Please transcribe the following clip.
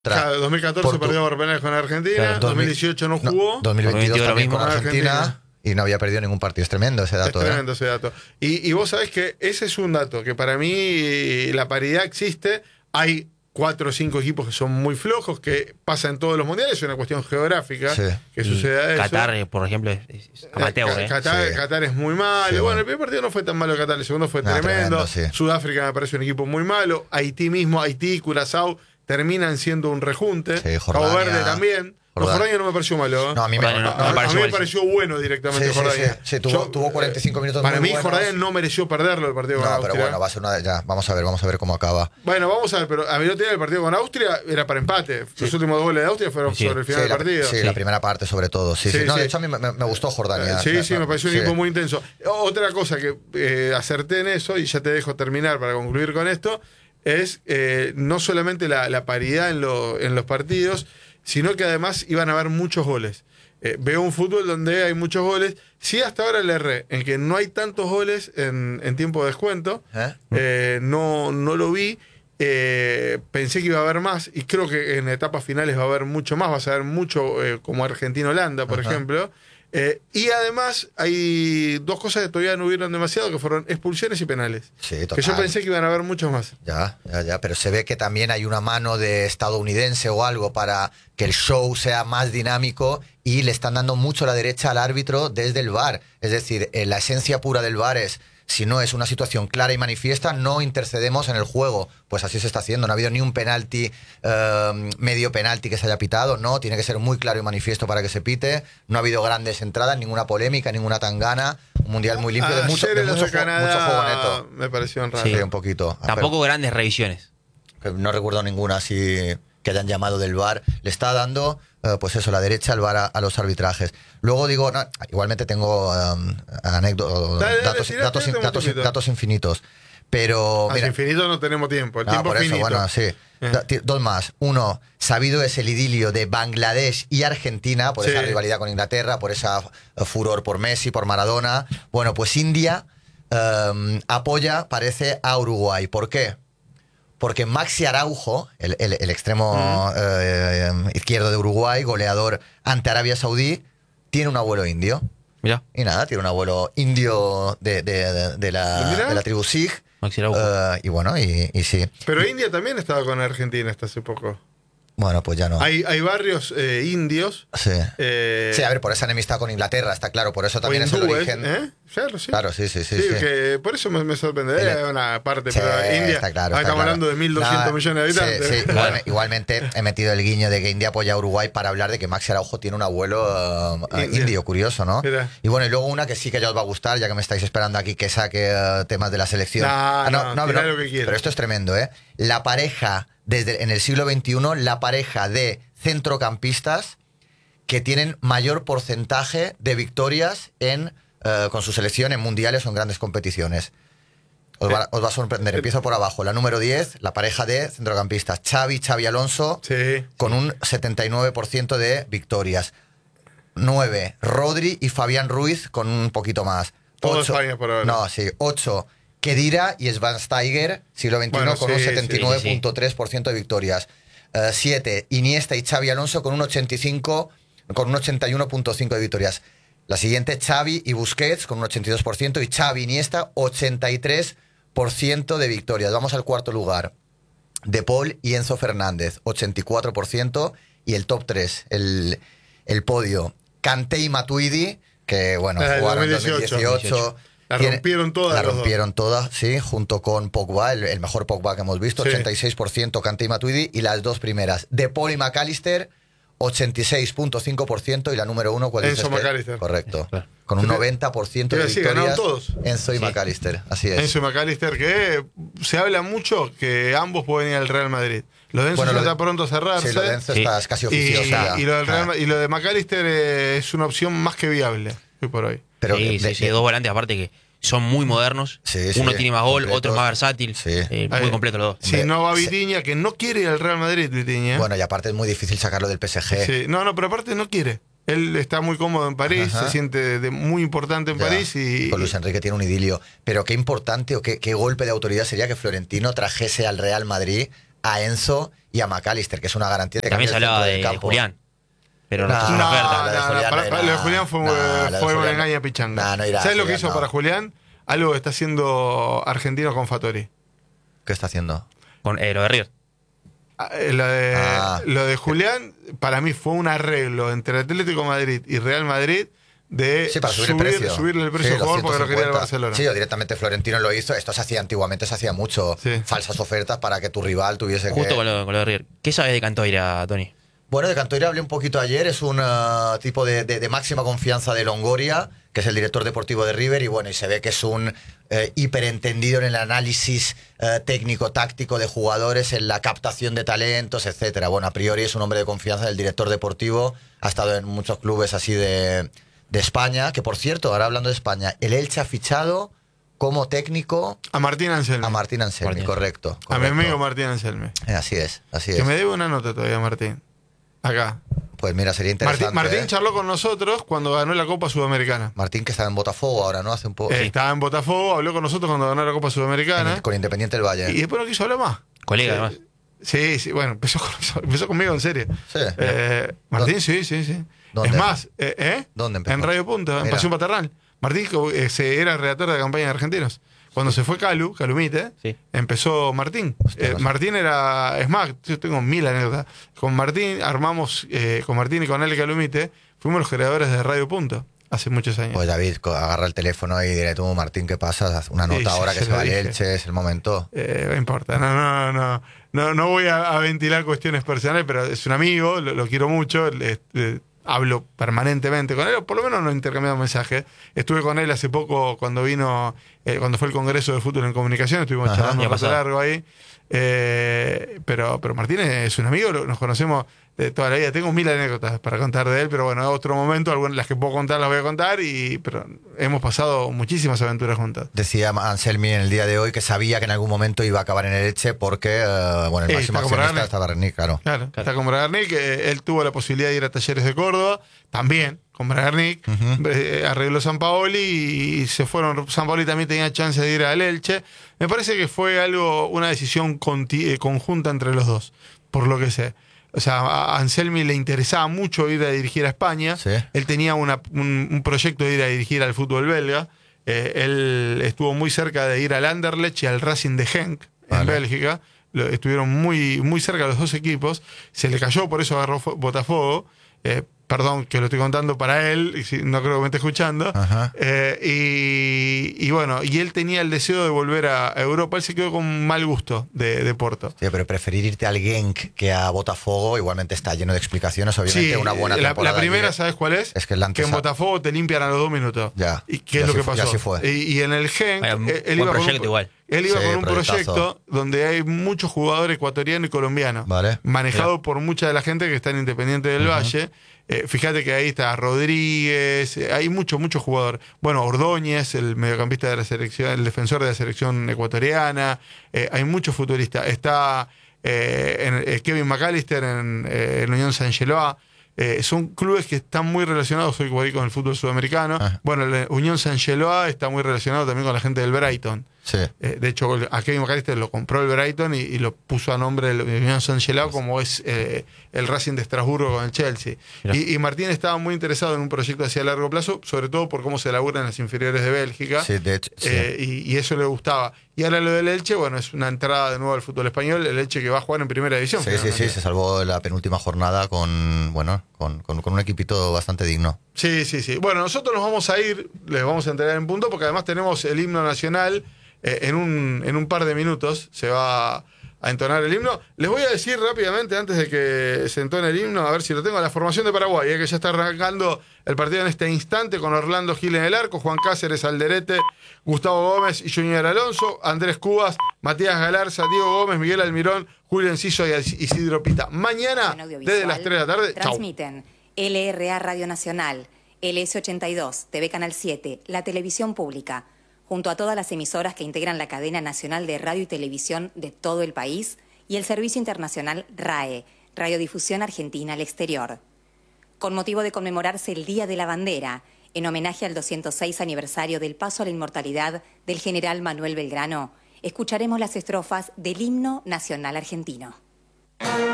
Claro, 2014 perdió por penales con Argentina, claro, 2018 no jugó. 2022 también con Argentina. Argentina. Y no había perdido ningún partido. Es tremendo ese dato. Es tremendo ese dato. Y vos sabés que ese es un dato, que para mí la paridad existe. Hay 4 o 5 equipos que son muy flojos, que pasan en todos los mundiales, es una cuestión geográfica que suceda eso. Qatar, por ejemplo, es amateur. Qatar es muy malo. Sí, bueno, el primer partido no fue tan malo Qatar, el segundo fue tremendo. Sudáfrica me parece un equipo muy malo. Haití, Curazao terminan siendo un rejunte. Cabo Verde también. Jordania no me pareció malo. No, a mí me pareció bueno directamente Jordania. Sí, tuvo 45 minutos para muy mí buenos. Jordania no mereció perderlo el partido con Austria. Pero bueno, va a ser vamos a ver cómo acaba. Bueno, vamos a ver, pero a mí no tenía el partido con Austria, era para empate. Los últimos 2 goles de Austria fueron sobre el final del partido. Sí, la primera parte sobre todo. De hecho a mí me gustó Jordania. Me pareció un equipo muy intenso. Otra cosa que acerté en eso, y ya te dejo terminar para concluir con esto, es no solamente la paridad en los partidos, sino que además iban a haber muchos goles. Veo un fútbol donde hay muchos goles. Sí, hasta ahora le erré en que no hay tantos goles en tiempo de descuento. No lo vi. Pensé que iba a haber más, y creo que en etapas finales va a haber mucho más. Vas a ver mucho como Argentina-Holanda, por ejemplo. Y además hay 2 cosas que todavía no hubieron demasiado, que fueron expulsiones y penales. Sí, total. Que yo pensé que iban a haber muchos más. Ya, pero se ve que también hay una mano de estadounidense o algo para que el show sea más dinámico, y le están dando mucho la derecha al árbitro desde el VAR. Es decir, la esencia pura del VAR es: si no es una situación clara y manifiesta, no intercedemos en el juego. Pues así se está haciendo. No ha habido ni un penalti, medio penalti que se haya pitado. No, tiene que ser muy claro y manifiesto para que se pite. No ha habido grandes entradas, ninguna polémica, ninguna tangana. Un mundial muy limpio, de mucho juego neto. Me pareció raro. Sí, un poquito. Tampoco grandes revisiones. No recuerdo ninguna así que hayan llamado del VAR. Le está dando, pues eso, la derecha al VAR a los arbitrajes. Luego digo, igualmente tengo datos infinitos. Pero mira, infinito no tenemos tiempo. El tiempo por eso, finito. bueno, sí. 2 más. 1, sabido es el idilio de Bangladesh y Argentina por esa rivalidad con Inglaterra, por esa furor por Messi, por Maradona. Bueno, pues India apoya, parece, a Uruguay. ¿Por qué? Porque Maxi Araujo, el extremo izquierdo de Uruguay, goleador ante Arabia Saudí, tiene un abuelo indio. Mira. Y nada, tiene un abuelo indio de la tribu Sikh. Maxi Araujo. Y bueno, y sí. Pero India también estaba con Argentina hasta hace poco. Bueno, pues ya no. Hay barrios indios. Sí. Sí, a ver, por esa enemistad con Inglaterra, está claro. Por eso también es el origen. Claro, sí. Que por eso me sorprendería una parte. Pero India, está claro, estamos hablando de 1.200 millones de habitantes. Sí. Igualmente he metido el guiño de que India apoya a Uruguay para hablar de que Maxi Araujo tiene un abuelo indio, curioso, ¿no? Mira. Y bueno, y luego una que sí que ya os va a gustar, ya que me estáis esperando aquí que saque temas de la selección. No, lo que pero esto es tremendo, ¿eh? La pareja, en el siglo XXI, la pareja de centrocampistas que tienen mayor porcentaje de victorias con su selección en mundiales o en grandes competiciones. Os va a sorprender. Empiezo por abajo. La número 10, la pareja de centrocampistas. Xavi Alonso, con un 79% de victorias. 9, Rodri y Fabián Ruiz, con un poquito más. Todo España por ahora. No, sí. 8, Khedira y Schweinsteiger, siglo XXI, con un 79.3% de victorias. 7, Iniesta y Xavi Alonso con un 81.5% de victorias. La siguiente, Xavi y Busquets con un 82%, y Xavi Iniesta 83% de victorias. Vamos al cuarto lugar. De Paul y Enzo Fernández, 84%, y el top 3, el podio. Kanté y Matuidi, que bueno, jugaron en 2018. La rompieron todas, sí, junto con Pogba, el mejor Pogba que hemos visto, 86% Kanté y Matuidi, y las 2 primeras, De Paul y McAllister, 86.5%, y la número 1, ¿cuál es? Enzo McAllister. Correcto. Con un 90% de victorias. Todos. Enzo y McAllister, así es. Enzo y McAllister, que se habla mucho que ambos pueden ir al Real Madrid. Lo de Enzo ya está pronto a cerrarse. Sí, lo de Enzo está casi oficioso. Y lo de McAllister es una opción más que viable hoy por hoy. Pero sí, 2 volantes aparte que son muy modernos. Uno tiene más gol, otro es más versátil. Muy completo los 2. Si no va Vitinha, que no quiere ir al Real Madrid, Vitinha. Bueno, y aparte es muy difícil sacarlo del PSG. Sí. No, pero aparte no quiere. Él está muy cómodo en París, se siente muy importante en París. Con Luis Enrique tiene un idilio. Pero qué importante o qué golpe de autoridad sería que Florentino trajese al Real Madrid a Enzo y a McAllister, que es una garantía de También se hablaba de Julián. Pero no, lo de Julián fue un engaño pichanga. ¿Sabes lo que hizo para Julián? Algo que está haciendo Argentino con Fattori. ¿Qué está haciendo? Con lo de River. Lo de Julián, para mí fue un arreglo entre Atlético de Madrid y Real Madrid de para subirle el precio al jugador porque lo quería el Barcelona. Sí, o directamente Florentino lo hizo. Esto se hacía antiguamente, se hacía mucho. Sí. Falsas ofertas para que tu rival tuviese Justo con lo de River. ¿Qué sabes de Cantoira, Tony? Bueno, de Cantoira hablé un poquito ayer. Es un tipo de máxima confianza de Longoria, que es el director deportivo de River, y bueno, y se ve que es un hiperentendido en el análisis técnico-táctico de jugadores, en la captación de talentos, etcétera. Bueno, a priori es un hombre de confianza del director deportivo. Ha estado en muchos clubes así de España, que por cierto, ahora hablando de España, el Elche ha fichado como técnico a Martín Anselmi. A Martín Anselmi, correcto. A mi amigo Martín Anselmi. Así es. Que me debe una nota todavía, Martín. Acá. Pues mira, sería interesante. Martín charló con nosotros cuando ganó la Copa Sudamericana. Martín, que estaba en Botafogo ahora, ¿no? Hace un poco. Estaba en Botafogo, habló con nosotros cuando ganó la Copa Sudamericana. Con Independiente del Valle. Y después no quiso hablar más. Colega, además. Sí, bueno, empezó conmigo en serio. Sí. Martín, sí. ¿Dónde? Es más, ¿Dónde empezó? En Radio Punta, en Pasión Paternal. Martín era redactor de campaña de Argentinos. Cuando se fue Calumite, empezó Martín. Martín era... Es más, yo tengo 1000 anécdotas. Con Martín armamos, con Martín y con él Calumite, fuimos los creadores de Radio Punto hace muchos años. Pues David, agarra el teléfono y diré tú, Martín, ¿qué pasa? Haz una nota ahora que se va el Elche, es el momento. No importa, no voy a ventilar cuestiones personales, pero es un amigo, lo quiero mucho, hablo permanentemente con él, o por lo menos nos intercambiamos mensajes. Estuve con él hace poco cuando vino, cuando fue el Congreso de Fútbol en Comunicación, estuvimos charlando un rato largo ahí. Pero Martín es un amigo, nos conocemos de toda la vida. Tengo 1000 anécdotas para contar de él, pero bueno, en otro momento, algunas las que puedo contar las voy a contar, pero hemos pasado muchísimas aventuras juntas. Decía Anselmi en el día de hoy que sabía que en algún momento iba a acabar en el Elche porque, bueno, el máximo accionista estaba Bragarnik, claro. Está con Bragarnik, él tuvo la posibilidad de ir a Talleres de Córdoba, también con Bragarnik, arregló Sampaoli y se fueron. Sampaoli también tenía chance de ir al Elche. Me parece que fue una decisión conjunta entre los dos, por lo que sé. O sea, a Anselmi le interesaba mucho ir a dirigir a España. Sí. Él tenía un proyecto de ir a dirigir al fútbol belga. Él estuvo muy cerca de ir al Anderlecht y al Racing de Genk en Bélgica. Estuvieron muy cerca los dos equipos. Se le cayó, por eso agarró Botafogo. Perdón que lo estoy contando para él, y no creo que me esté escuchando. Y bueno, y él tenía el deseo de volver a Europa. Él se quedó con mal gusto de Porto. Sí, pero preferir irte al Genk que a Botafogo igualmente está lleno de explicaciones. Obviamente una buena temporada. La primera, ¿sabes cuál es? Que en Botafogo te limpian a los 2 minutos. Ya. ¿Y qué es lo que pasó? Así fue. Y en el Genk, él iba con un proyecto donde hay muchos jugadores ecuatorianos y colombianos, manejado por mucha de la gente que está en Independiente del Valle. Fíjate que ahí está Rodríguez, hay mucho jugador. Bueno, Ordóñez, el mediocampista de la selección, el defensor de la selección ecuatoriana. Hay muchos futuristas. Está Kevin McAllister en Unión Saint-Gilloise. Son clubes que están muy relacionados hoy con el fútbol sudamericano. Bueno, la Unión Saint-Gilloise está muy relacionado también con la gente del Brighton. Sí. De hecho, a Kevin McAllister lo compró el Brighton y lo puso a nombre de la Unión Saint-Gilloise, como es el Racing de Estrasburgo con el Chelsea. Y Martín estaba muy interesado en un proyecto hacia largo plazo, sobre todo por cómo se elabora en las inferiores de Bélgica. Sí, de hecho, sí. Y eso le gustaba. Y ahora lo del Elche, bueno, es una entrada de nuevo al fútbol español. El Elche que va a jugar en primera división. Sí, se salvó la penúltima jornada con un equipito bastante digno. Sí. Bueno, nosotros nos vamos a ir, les vamos a entregar en punto, porque además tenemos el himno nacional. En un par de minutos se va a entonar el himno. Les voy a decir rápidamente, antes de que se entone el himno, a ver si lo tengo, la formación de Paraguay, que ya está arrancando el partido en este instante, con Orlando Gil en el arco, Juan Cáceres, Alderete, Gustavo Gómez y Junior Alonso, Andrés Cubas, Matías Galarza, Diego Gómez, Miguel Almirón, Julio Enciso y Isidro Pita. Mañana, desde las 3 de la tarde, transmiten LRA Radio Nacional, LS82, TV Canal 7, la televisión pública, junto a todas las emisoras que integran la cadena nacional de radio y televisión de todo el país, y el servicio internacional RAE, Radiodifusión Argentina al Exterior. Con motivo de conmemorarse el Día de la Bandera, en homenaje al 206 aniversario del paso a la inmortalidad del general Manuel Belgrano, escucharemos las estrofas del himno nacional argentino.